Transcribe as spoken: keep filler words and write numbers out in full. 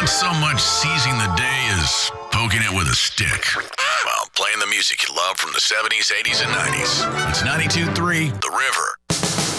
not so much seizing the day as poking it with a stick. Well, playing the music you love from the seventies, eighties, and nineties. It's ninety-two point three The River.